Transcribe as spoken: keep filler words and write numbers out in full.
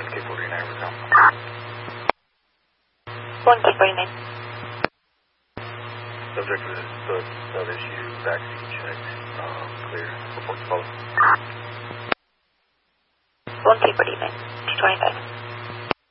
one K forty-nine, we're coming. one K forty-nine. Subject for this sub, sub issue, backseat check, um, clear. Report to follow. one K forty-nine, two twenty-five.